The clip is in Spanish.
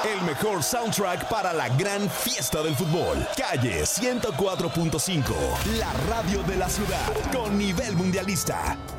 El mejor soundtrack para la gran fiesta del fútbol. Calle 104.5, la radio de la ciudad, con nivel mundialista.